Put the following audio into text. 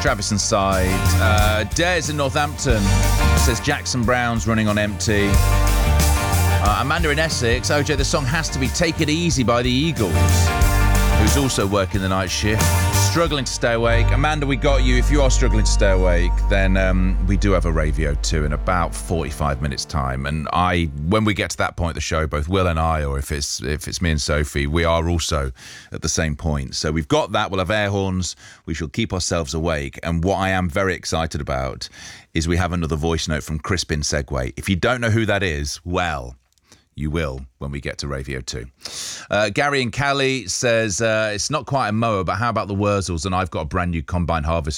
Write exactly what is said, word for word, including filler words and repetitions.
Travis and Side. Uh, Des in Northampton says Jackson Brown's running on empty. Uh, Amanda in Essex. O J, the song has to be Take It Easy by the Eagles, who's also working the night shift. Struggling to stay awake. Amanda, we got you. If you are struggling to stay awake, then um, we do have a Radio two in about forty-five minutes' time. And I, when we get to that point of the show, both Will and I, or if it's if it's me and Sophie, we are also at the same point. So we've got that. We'll have air horns. We shall keep ourselves awake. And what I am very excited about is we have another voice note from Crispin Segway. If you don't know who that is, well, you will when we get to Radio two. Uh, Gary in Cali says, uh, it's not quite a mower, but how about the Wurzels? And I've got a brand new combine harvester